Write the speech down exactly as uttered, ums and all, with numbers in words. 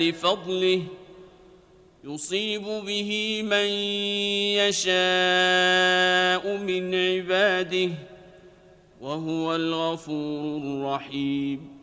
بفضله يصيب به من يشاء من عباده وهو الغفور الرحيم.